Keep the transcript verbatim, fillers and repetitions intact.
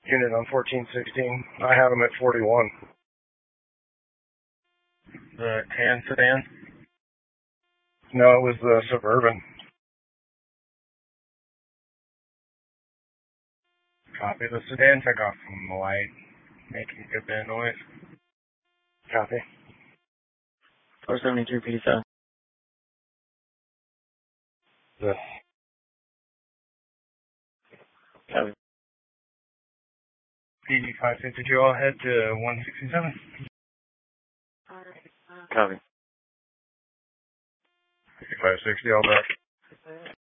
Unit on fourteen sixteen. I have him at forty-one. The tan sedan? No, it was the Suburban. Copy. The sedan took off from the light, making a good bit of noise. Copy. four seventy-two pizza. Yes. Copy. P D five fifty-two, I'll head to one sixty-seven. Copy. fifty-five sixty, all back.